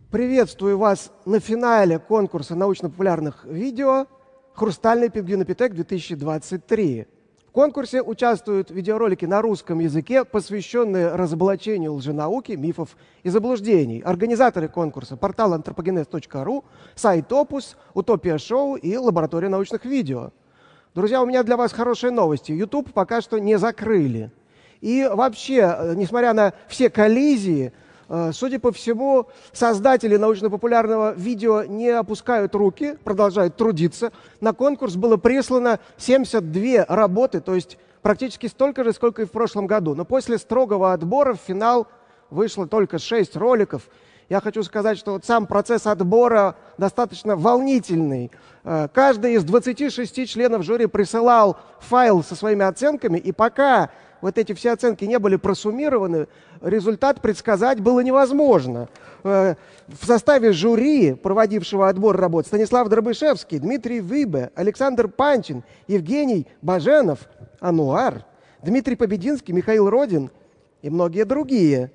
Приветствую вас на финале конкурса научно-популярных видео «Хрустальный пингвинопитек-2023». В конкурсе участвуют видеоролики на русском языке, посвященные разоблачению лженауки, мифов и заблуждений. Организаторы конкурса – портал anthropogenes.ru, сайт Opus, Утопия Шоу и Лаборатория научных видео. Друзья, у меня для вас хорошие новости. YouTube пока что не закрыли. И вообще, несмотря на все коллизии, судя по всему, создатели научно-популярного видео не опускают руки, продолжают трудиться. На конкурс было прислано 72 работы, то есть практически столько же, сколько и в прошлом году. Но после строгого отбора в финал вышло только 6 роликов. Я хочу сказать, что вот сам процесс отбора достаточно волнительный. Каждый из 26 членов жюри присылал файл со своими оценками, и пока вот эти все оценки не были просуммированы, результат предсказать было невозможно. В составе жюри, проводившего отбор работ, Станислав Дробышевский, Дмитрий Выбе, Александр Панчин, Евгений Баженов, Ануар, Дмитрий Побединский, Михаил Родин и многие другие.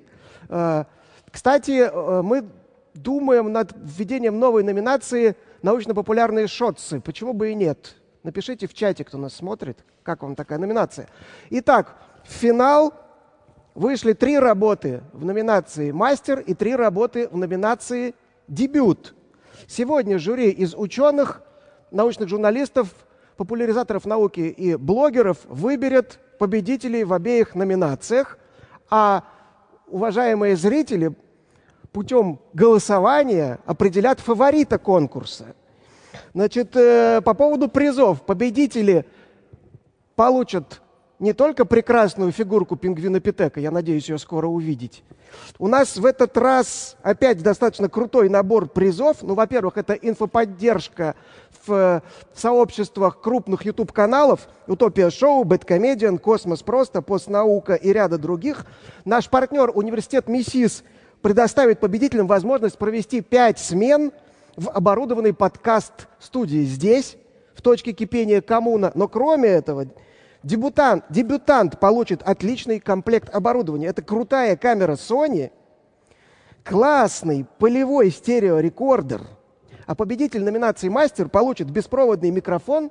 Кстати, мы думаем над введением новой номинации «Научно-популярные шотсы». Почему бы и нет? Напишите в чате, кто нас смотрит, как вам такая номинация. Итак, в финал вышли 3 работы в номинации «Мастер» и 3 работы в номинации «Дебют». Сегодня жюри из ученых, научных журналистов, популяризаторов науки и блогеров выберет победителей в обеих номинациях, а уважаемые зрители путем голосования определят фаворита конкурса. Значит, по поводу призов. Победители получат не только прекрасную фигурку пингвинопитека, я надеюсь ее скоро увидеть. У нас в этот раз опять достаточно крутой набор призов. Ну, во-первых, это инфоподдержка в сообществах крупных YouTube-каналов «Утопия Шоу», «Бэдкомедиан», «Космос Просто», «Постнаука» и ряда других. Наш партнер университет МИСИС предоставит победителям возможность провести 5 смен в оборудованной подкаст-студии здесь, в точке кипения коммуна. Но кроме этого, дебютант получит отличный комплект оборудования. Это крутая камера Sony, классный полевой стереорекордер, а победитель номинации «Мастер» получит беспроводный микрофон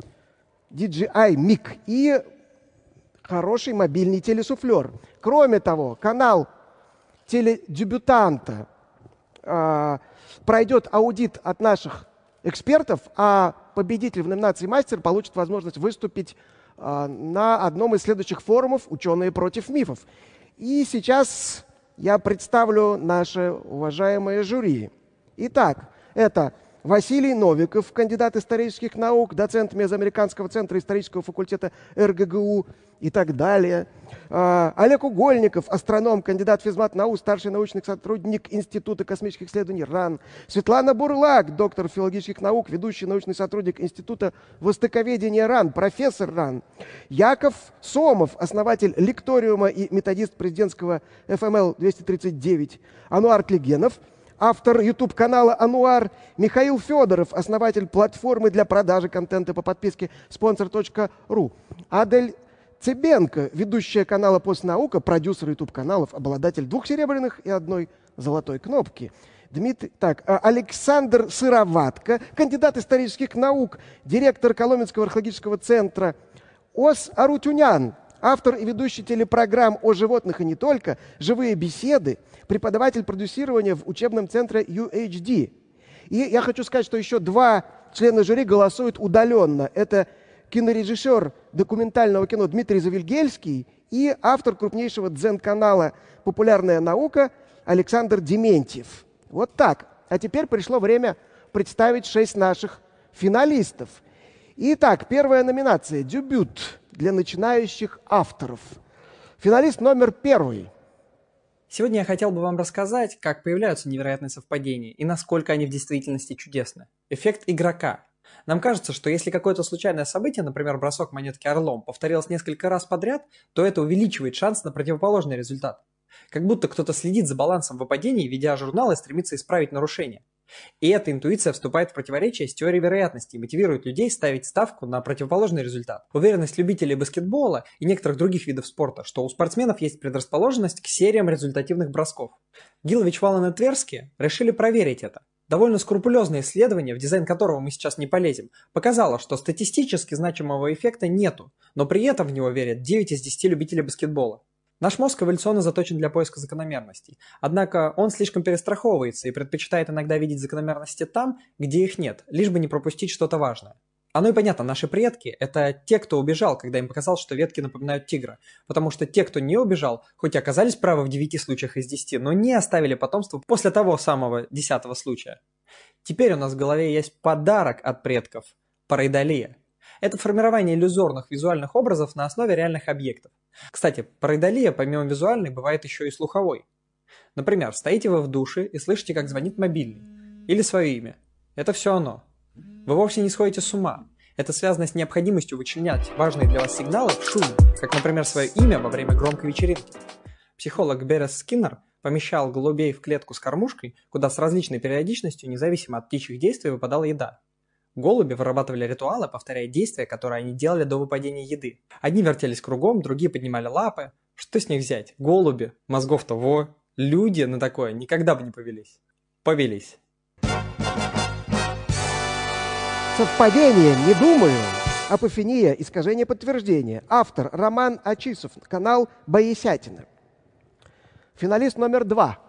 DJI Mic и хороший мобильный телесуфлер. Кроме того, канал теледебютанта пройдет аудит от наших экспертов, а победитель в номинации «Мастер» получит возможность выступить на одном из следующих форумов «Ученые против мифов». И сейчас я представлю наше уважаемое жюри. Итак, это Василий Новиков, кандидат исторических наук, доцент Мезоамериканского центра исторического факультета РГГУ и так далее. Олег Угольников, астроном, кандидат физмат-наук, старший научный сотрудник Института космических исследований РАН. Светлана Бурлак, доктор филологических наук, ведущий научный сотрудник Института востоковедения РАН, профессор РАН. Яков Сомов, основатель лекториума и методист президентского ФМЛ-239. Ануар Тлегенов, автор YouTube-канала «Ануар», Михаил Федоров, основатель платформы для продажи контента по подписке sponsor.ru. Адель Цыбенко, ведущая канала «Постнаука», продюсер YouTube-каналов, обладатель 2 серебряных и 1 золотой кнопки. Александр Сыроватко, кандидат исторических наук, директор Коломенского археологического центра. Ос Арутюнян, автор и ведущий телепрограмм о животных и не только, «Живые беседы», преподаватель продюсирования в учебном центре UHD. И я хочу сказать, что еще 2 члена жюри голосуют удаленно. Это кинорежиссер документального кино Дмитрий Завильгельский и автор крупнейшего дзен-канала «Популярная наука» Александр Дементьев. Вот так. А теперь пришло время представить 6 наших финалистов. Итак, первая номинация – «Дебют» для начинающих авторов. Финалист номер 1. Сегодня я хотел бы вам рассказать, как появляются невероятные совпадения и насколько они в действительности чудесны. Эффект игрока. Нам кажется, что если какое-то случайное событие, например, бросок монетки орлом, повторилось несколько раз подряд, то это увеличивает шанс на противоположный результат. Как будто кто-то следит за балансом выпадений, ведя журнал и стремится исправить нарушения. И эта интуиция вступает в противоречие с теорией вероятности и мотивирует людей ставить ставку на противоположный результат. Уверенность любителей баскетбола и некоторых других видов спорта, что у спортсменов есть предрасположенность к сериям результативных бросков. Гилович, Валан и Тверски решили проверить это. Довольно скрупулезное исследование, в дизайн которого мы сейчас не полезем, показало, что статистически значимого эффекта нету, но при этом в него верят 9 из 10 любителей баскетбола. Наш мозг эволюционно заточен для поиска закономерностей, однако он слишком перестраховывается и предпочитает иногда видеть закономерности там, где их нет, лишь бы не пропустить что-то важное. Оно и понятно, наши предки – это те, кто убежал, когда им показалось, что ветки напоминают тигра, потому что те, кто не убежал, хоть и оказались правы в 9 случаях из 10, но не оставили потомство после того самого 10-го случая. Теперь у нас в голове есть подарок от предков – параидолия. Это формирование иллюзорных визуальных образов на основе реальных объектов. Кстати, параидолия помимо визуальной бывает еще и слуховой. Например, стоите вы в душе и слышите, как звонит мобильный. Или свое имя. Это все оно. Вы вовсе не сходите с ума. Это связано с необходимостью вычленять важные для вас сигналы в шуме, как, например, свое имя во время громкой вечеринки. Психолог Беррес Скиннер помещал голубей в клетку с кормушкой, куда с различной периодичностью, независимо от птичьих действий, выпадала еда. Голуби вырабатывали ритуалы, повторяя действия, которые они делали до выпадения еды. Одни вертелись кругом, другие поднимали лапы. Что с них взять? Голуби, мозгов-то во. Люди на такое никогда бы не повелись. Повелись. Совпадение, не думаю. Апофения, искажение подтверждения. Автор Роман Ачисов, канал Боесятина. Финалист номер 2.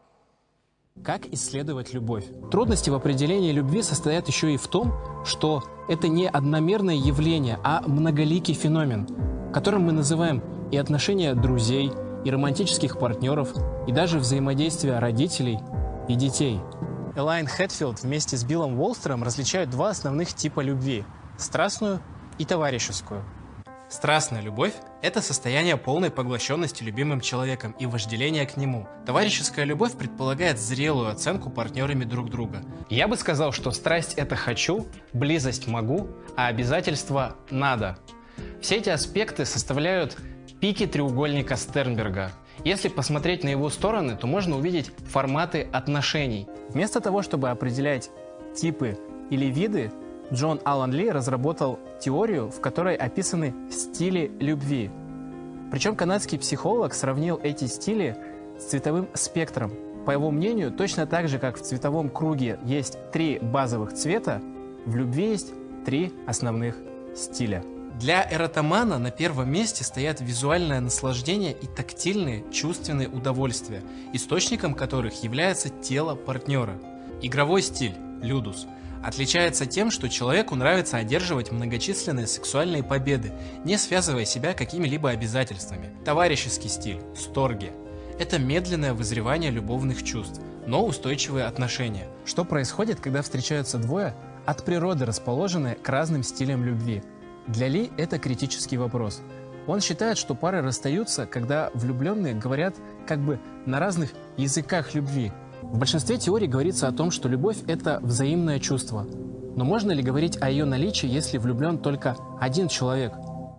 Как исследовать любовь? Трудности в определении любви состоят еще и в том, что это не одномерное явление, а многоликий феномен, которым мы называем и отношения друзей, и романтических партнеров, и даже взаимодействие родителей и детей. Элайн Хэтфилд вместе с Биллом Уолстером различают два основных типа любви – страстную и товарищескую. Страстная любовь – это состояние полной поглощенности любимым человеком и вожделения к нему. Товарищеская любовь предполагает зрелую оценку партнерами друг друга. Я бы сказал, что страсть – это «хочу», близость – «могу», а обязательство – «надо». Все эти аспекты составляют пики треугольника Стернберга. Если посмотреть на его стороны, то можно увидеть форматы отношений. Вместо того, чтобы определять типы или виды, Джон Аллан Ли разработал теорию, в которой описаны стили любви. Причем канадский психолог сравнил эти стили с цветовым спектром. По его мнению, точно так же, как в цветовом круге есть 3 базовых цвета, в любви есть 3 основных стиля. Для эротомана на первом месте стоят визуальное наслаждение и тактильные чувственные удовольствия, источником которых является тело партнера. Игровой стиль, людус, отличается тем, что человеку нравится одерживать многочисленные сексуальные победы, не связывая себя какими-либо обязательствами. Товарищеский стиль, сторги, это медленное вызревание любовных чувств, но устойчивые отношения. Что происходит, когда встречаются двое, от природы расположенные к разным стилям любви? Для Ли это критический вопрос. Он считает, что пары расстаются, когда влюбленные говорят как бы на разных языках любви. В большинстве теорий говорится о том, что любовь – это взаимное чувство. Но можно ли говорить о ее наличии, если влюблен только один человек?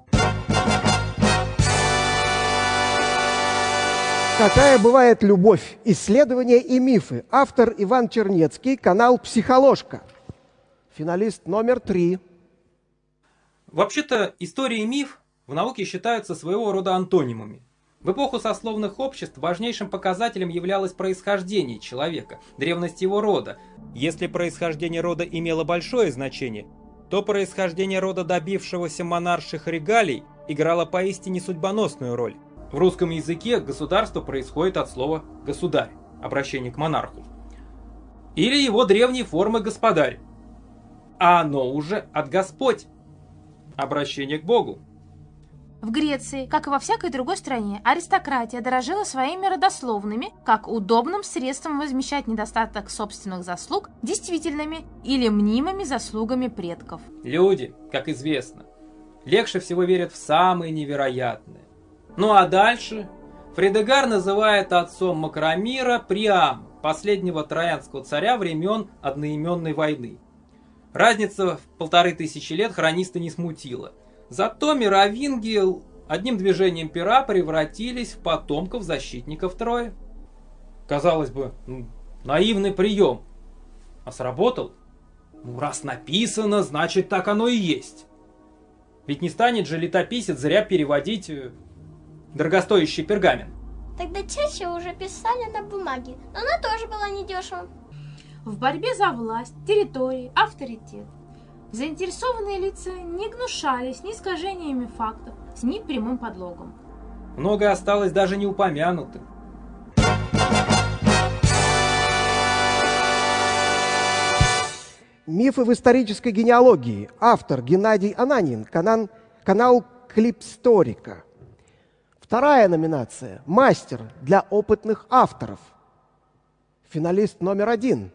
Какая бывает любовь? Исследования и мифы. Автор Иван Чернецкий, канал «Психоложка». Финалист номер 3. Вообще-то история и миф в науке считаются своего рода антонимами. В эпоху сословных обществ важнейшим показателем являлось происхождение человека, древность его рода. Если происхождение рода имело большое значение, то происхождение рода добившегося монарших регалий играло поистине судьбоносную роль. В русском языке государство происходит от слова «государь», обращение к монарху, или его древней формы «господарь», а оно уже от «господь», обращение к Богу. В Греции, как и во всякой другой стране, аристократия дорожила своими родословными как удобным средством возмещать недостаток собственных заслуг действительными или мнимыми заслугами предков. Люди, как известно, легче всего верят в самые невероятные. Ну а дальше Фредегар называет отцом Макромира Приама, последнего троянского царя времен одноименной войны. Разница в 1500 лет хрониста не смутила. Зато мировинги одним движением пера превратились в потомков защитников Трои. Казалось бы, наивный прием. А сработал? Ну, раз написано, значит так оно и есть. Ведь не станет же летописец зря переводить дорогостоящий пергамент. Тогда чаще уже писали на бумаге, но она тоже была недешева. В борьбе за власть, территории, авторитет заинтересованные лица не гнушались ни искажениями фактов, ни прямым подлогом. Многое осталось даже не упомянутым. Мифы в исторической генеалогии. Автор Геннадий Ананин. Канал Клипсторика. Вторая номинация. Мастер для опытных авторов. Финалист номер 1.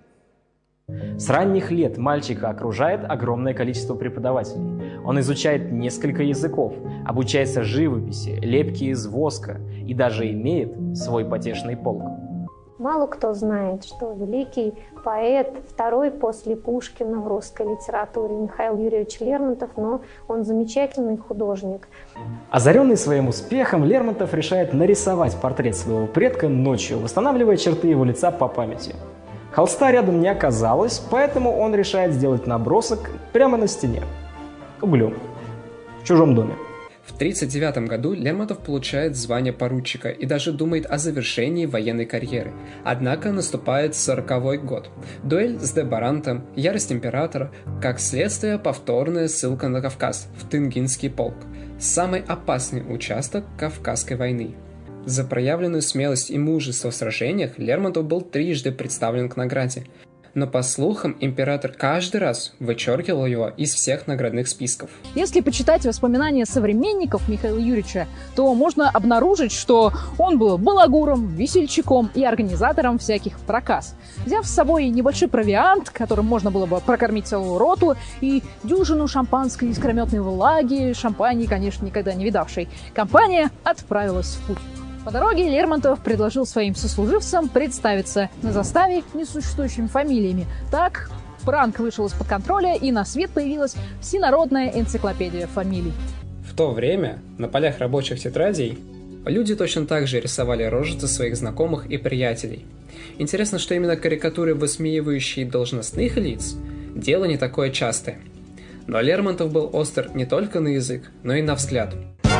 С ранних лет мальчика окружает огромное количество преподавателей. Он изучает несколько языков, обучается живописи, лепке из воска и даже имеет свой потешный полк. Мало кто знает, что великий поэт, второй после Пушкина в русской литературе Михаил Юрьевич Лермонтов, но он замечательный художник. Озаренный своим успехом, Лермонтов решает нарисовать портрет своего предка ночью, восстанавливая черты его лица по памяти. Холста рядом не оказалось, поэтому он решает сделать набросок прямо на стене, углем, в чужом доме. В 1939 году Лермонтов получает звание поручика и даже думает о завершении военной карьеры. Однако наступает 40-й год. Дуэль с де Барантом, ярость императора, как следствие повторная ссылка на Кавказ, в Тенгинский полк. Самый опасный участок Кавказской войны. За проявленную смелость и мужество в сражениях Лермонтов был трижды представлен к награде. Но, по слухам, император каждый раз вычеркивал его из всех наградных списков. Если почитать воспоминания современников Михаила Юрьевича, то можно обнаружить, что он был балагуром, весельчаком и организатором всяких проказ. Взяв с собой небольшой провиант, которым можно было бы прокормить целую роту, и дюжину шампанской искрометной влаги, шампани, конечно, никогда не видавшей, компания отправилась в путь. По дороге Лермонтов предложил своим сослуживцам представиться на заставе несуществующими фамилиями. Так пранк вышел из-под контроля, и на свет появилась всенародная энциклопедия фамилий. В то время на полях рабочих тетрадей люди точно так же рисовали рожицы своих знакомых и приятелей. Интересно, что именно карикатуры, высмеивающие должностных лиц, дело не такое частое. Но Лермонтов был остр не только на язык, но и на взгляд.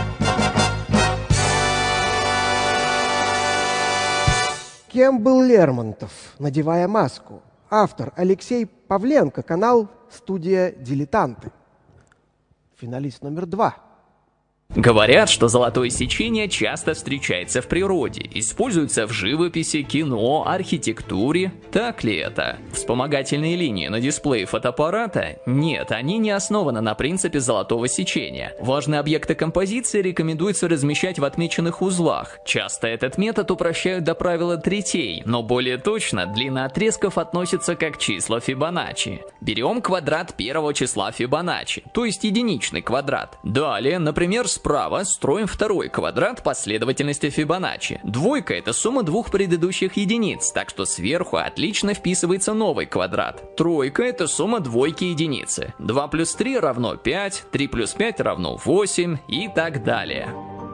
Кем был Лермонтов, надевая маску? Автор Алексей Павленко, канал «Студия Дилетанты». Финалист номер 2. Говорят, что золотое сечение часто встречается в природе, используется в живописи, кино, архитектуре. Так ли это? Вспомогательные линии на дисплее фотоаппарата? Нет, они не основаны на принципе золотого сечения. Важные объекты композиции рекомендуется размещать в отмеченных узлах. Часто этот метод упрощают до правила третей, но более точно длина отрезков относится как числа Фибоначчи. Берем квадрат первого числа Фибоначчи, то есть единичный квадрат. Далее, например, справа строим второй квадрат последовательности Фибоначчи. Двойка — это сумма двух предыдущих единиц, так что сверху отлично вписывается новый квадрат. Тройка — это сумма двойки единицы. 2 плюс 3 равно 5, 3 плюс 5 равно 8 и так далее.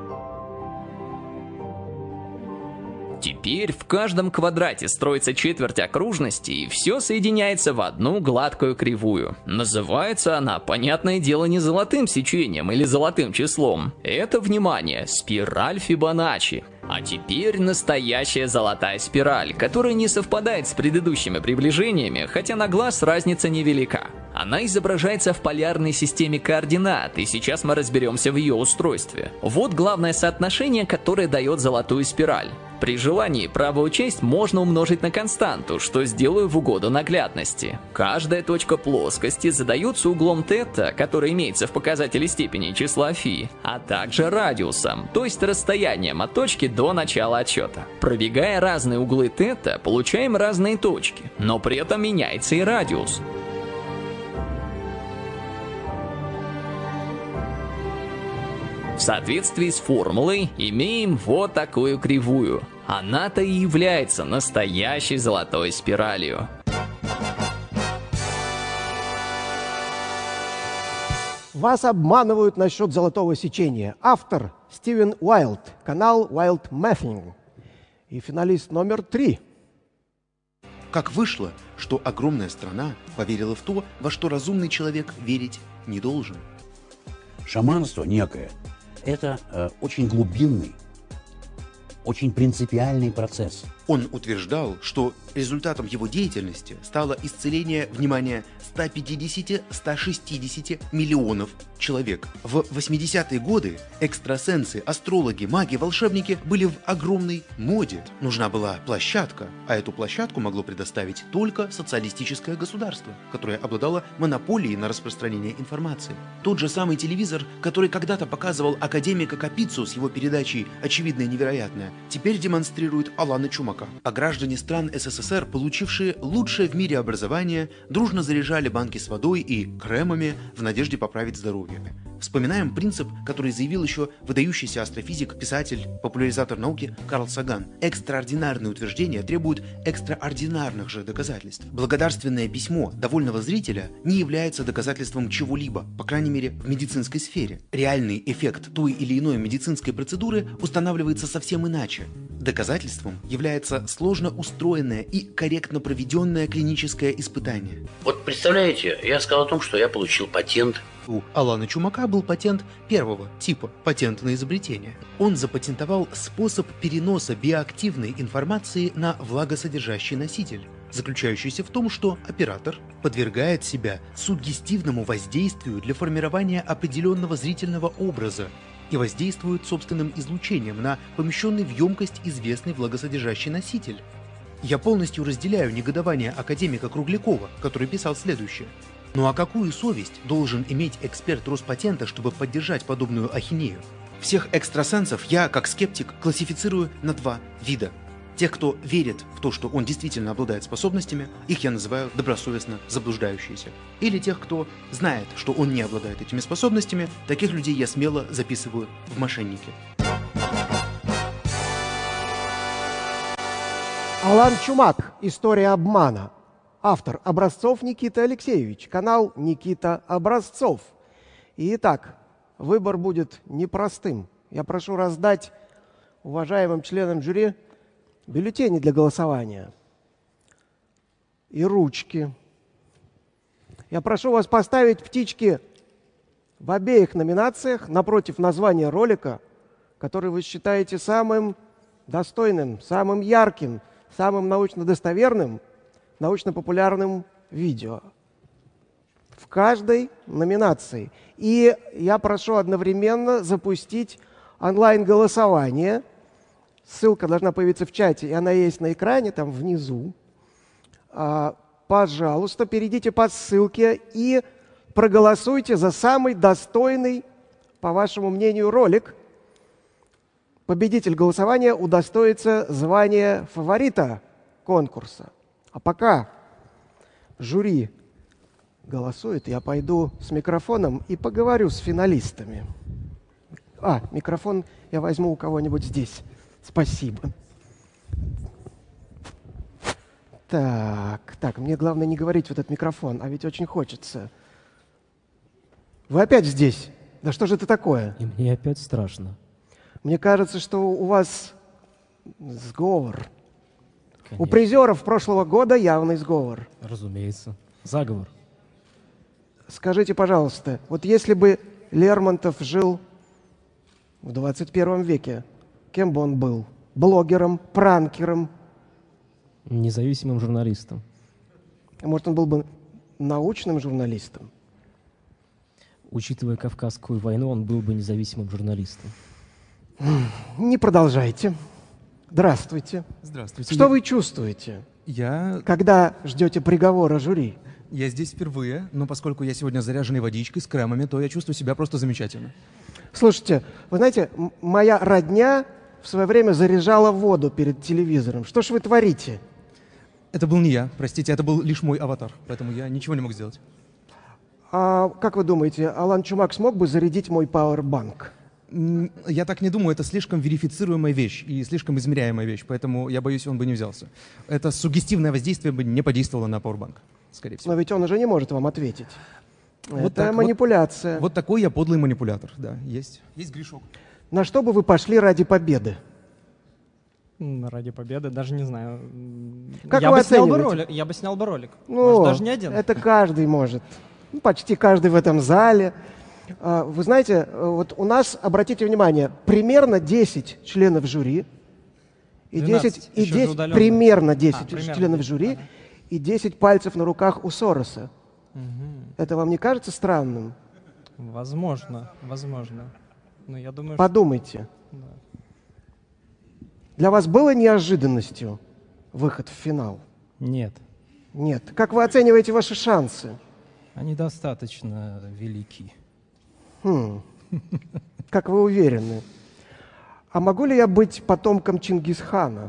Теперь в каждом квадрате строится четверть окружности, и все соединяется в одну гладкую кривую. Называется она, понятное дело, не золотым сечением или золотым числом. Это, внимание, спираль Фибоначчи. А теперь настоящая золотая спираль, которая не совпадает с предыдущими приближениями, хотя на глаз разница невелика. Она изображается в полярной системе координат, и сейчас мы разберемся в ее устройстве. Вот главное соотношение, которое дает золотую спираль. При желании правую часть можно умножить на константу, что сделаю в угоду наглядности. Каждая точка плоскости задается углом тета, который имеется в показателе степени числа φ, а также радиусом, то есть расстоянием от точки до начала отсчета. Пробегая разные углы тета, получаем разные точки, но при этом меняется и радиус. В соответствии с формулой имеем вот такую кривую. Она-то и является настоящей золотой спиралью. Вас обманывают насчет золотого сечения. Автор Стивен Уайлд, канал Wild Mathing. И финалист номер 3. Как вышло, что огромная страна поверила в то, во что разумный человек верить не должен? Шаманство некое – это очень глубинный, очень принципиальный процесс. Он утверждал, что результатом его деятельности стало исцеление, внимание, 150-160 миллионов человек. В 80-е годы экстрасенсы, астрологи, маги, волшебники были в огромной моде. Нужна была площадка, а эту площадку могло предоставить только социалистическое государство, которое обладало монополией на распространение информации. Тот же самый телевизор, который когда-то показывал академика Капицу с его передачей «Очевидное и невероятное», теперь демонстрирует Алана Чумака. А граждане стран СССР, получившие лучшее в мире образование, дружно заряжали банки с водой и кремами в надежде поправить здоровье. Вспоминаем принцип, который заявил еще выдающийся астрофизик, писатель, популяризатор науки Карл Саган. Экстраординарные утверждения требуют экстраординарных же доказательств. Благодарственное письмо довольного зрителя не является доказательством чего-либо, по крайней мере в медицинской сфере. Реальный эффект той или иной медицинской процедуры устанавливается совсем иначе. Доказательством является сложно устроенное и корректно проведенное клиническое испытание. Вот представляете, я сказал о том, что я получил патент. У Алана Чумака был патент первого типа, патент на изобретение. Он запатентовал способ переноса биоактивной информации на влагосодержащий носитель, заключающийся в том, что оператор подвергает себя суггестивному воздействию для формирования определенного зрительного образа и воздействует собственным излучением на помещенный в емкость известный влагосодержащий носитель. Я полностью разделяю негодование академика Круглякова, который писал следующее. Ну а какую совесть должен иметь эксперт Роспатента, чтобы поддержать подобную ахинею? Всех экстрасенсов я, как скептик, классифицирую на два вида. Тех, кто верит в то, что он действительно обладает способностями, их я называю добросовестно заблуждающиеся. Или тех, кто знает, что он не обладает этими способностями, таких людей я смело записываю в мошенники. Алан Чумак. История обмана. Автор Образцов Никита Алексеевич. Канал Никита Образцов. Итак, выбор будет непростым. Я прошу раздать уважаемым членам жюри бюллетени для голосования и ручки. Я прошу вас поставить птички в обеих номинациях напротив названия ролика, который вы считаете самым достойным, самым ярким, самым научно достоверным, научно-популярным видео. В каждой номинации. И я прошу одновременно запустить онлайн-голосование. Ссылка должна появиться в чате, и она есть на экране, там внизу. Пожалуйста, перейдите по ссылке и проголосуйте за самый достойный, по вашему мнению, ролик. Победитель голосования удостоится звания фаворита конкурса. А пока жюри голосует, я пойду с микрофоном и поговорю с финалистами. Микрофон я возьму у кого-нибудь здесь. Спасибо. Так, мне главное не говорить в этот микрофон, а ведь очень хочется. Вы опять здесь? Да что же это такое? И мне опять страшно. Мне кажется, что у вас сговор. Конечно. У призеров прошлого года явный сговор. Разумеется. Заговор. Скажите, пожалуйста, вот если бы Лермонтов жил в 21 веке, кем бы он был? Блогером, пранкером? Независимым журналистом. А может, он был бы научным журналистом? Учитывая Кавказскую войну, он был бы независимым журналистом. Не продолжайте. Здравствуйте. Здравствуйте. Что вы чувствуете, когда ждете приговора жюри? Я здесь впервые, но поскольку я сегодня заряженный водичкой с кремами, то я чувствую себя просто замечательно. Слушайте, вы знаете, моя родня в свое время заряжала воду перед телевизором. Что ж вы творите? Это был не я, простите, это был лишь мой аватар, поэтому я ничего не мог сделать. А как вы думаете, Алан Чумак смог бы зарядить мой пауэрбанк? Я так не думаю, это слишком верифицируемая вещь и слишком измеряемая вещь, поэтому я боюсь, он бы не взялся. Это суггестивное воздействие бы не подействовало на пауэрбанк, скорее всего. Но ведь он уже не может вам ответить. Вот это манипуляция. Вот такой я подлый манипулятор, да, есть грешок. На что бы вы пошли ради победы? Ради победы, даже не знаю. Как я вы бы снял бы оцениваете? ролик. Я бы снял бы ролик. Ну, Может, даже не один. это каждый может. Ну, почти каждый в этом зале. Вы знаете, вот у нас, обратите внимание, примерно 10 членов жюри, и 10, и еще же 10 удаленные. примерно 10 примерно членов 10, жюри, и 10 пальцев на руках у Сороса. Это вам не кажется странным? Возможно, возможно. Но я думаю, Подумайте. Да. Для вас было неожиданностью выход в финал? Нет. Нет. Как вы оцениваете ваши шансы? Они достаточно велики. Как вы уверены? А могу ли я быть потомком Чингисхана?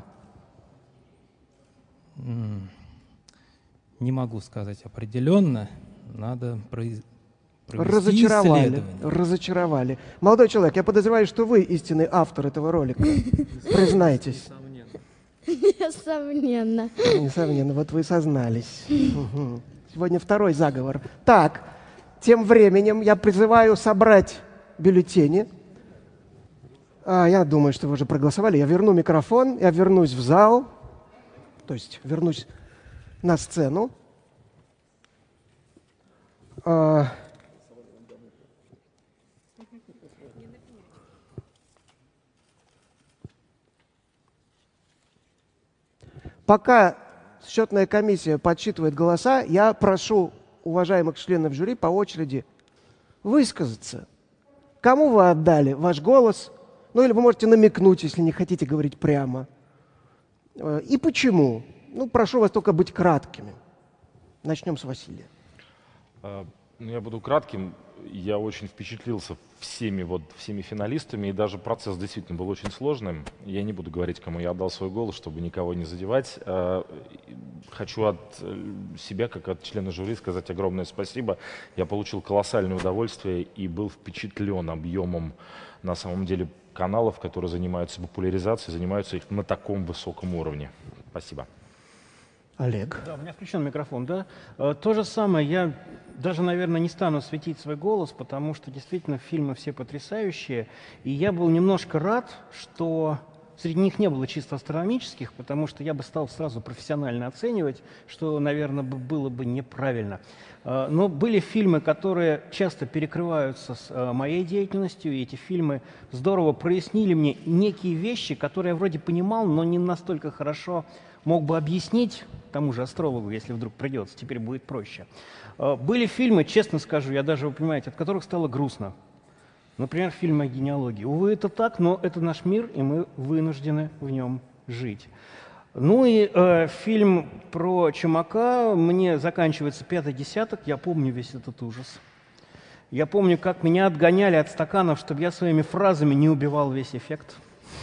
Не могу сказать определенно. Надо провести Разочаровали. исследование. Разочаровали. Молодой человек, я подозреваю, что вы истинный автор этого ролика. Признайтесь. Несомненно. Несомненно, вот вы и сознались. Сегодня второй заговор. Так, тем временем я призываю собрать бюллетени. Я думаю, что вы уже проголосовали. Я верну микрофон, я вернусь в зал, то есть вернусь на сцену. Пока счетная комиссия подсчитывает голоса, я прошу уважаемых членов жюри по очереди высказаться. Кому вы отдали ваш голос? Ну или вы можете намекнуть, если не хотите говорить прямо. И почему? Ну, прошу вас только быть краткими. Начнем с Василия. Я буду кратким. Я очень впечатлился всеми финалистами, и даже процесс действительно был очень сложным. Я не буду говорить, кому я отдал свой голос, чтобы никого не задевать. Хочу от себя, как от члена жюри, сказать огромное спасибо. Я получил колоссальное удовольствие и был впечатлен объемом, на самом деле, каналов, которые занимаются популяризацией, занимаются их на таком высоком уровне. Спасибо. Олег. Да, у меня включен микрофон, да. То же самое, я даже, наверное, не стану светить свой голос, потому что действительно фильмы все потрясающие. И я был немножко рад, что среди них не было чисто астрономических, потому что я бы стал сразу профессионально оценивать, что, наверное, было бы неправильно. Но были фильмы, которые часто перекрываются с моей деятельностью, и эти фильмы здорово прояснили мне некие вещи, которые я вроде понимал, но не настолько хорошо мог бы объяснить тому же астрологу, если вдруг придется, теперь будет проще. Были фильмы, честно скажу, я даже, вы понимаете, от которых стало грустно. Например, фильм о генеалогии. Увы, это так, но это наш мир, и мы вынуждены в нем жить. Ну и фильм про Чумака, мне заканчивается 5-й десяток, я помню весь этот ужас. Я помню, как меня отгоняли от стаканов, чтобы я своими фразами не убивал весь эффект.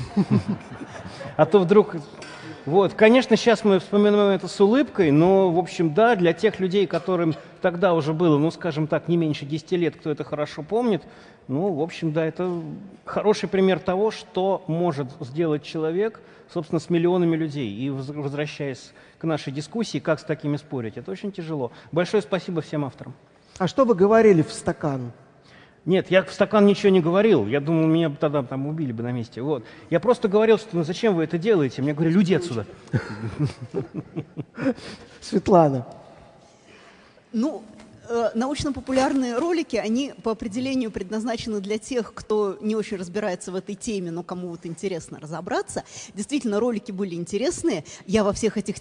А то вдруг... Вот, конечно, сейчас мы вспоминаем это с улыбкой, но, в общем, да, для тех людей, которым тогда уже было, ну, скажем так, не меньше 10 лет, кто это хорошо помнит, ну, в общем, да, это хороший пример того, что может сделать человек, собственно, с миллионами людей. И возвращаясь к нашей дискуссии, как с такими спорить, это очень тяжело. Большое спасибо всем авторам. А что вы говорили в стакан? Нет, я в стакан ничего не говорил. Я думал, меня тогда там убили бы на месте. Вот. Я просто говорил, что ну зачем вы это делаете? Мне говорили, люди отсюда. Светлана. Ну, научно-популярные ролики, они по определению предназначены для тех, кто не очень разбирается в этой теме, но кому вот интересно разобраться. Действительно, ролики были интересные. Я во всех этих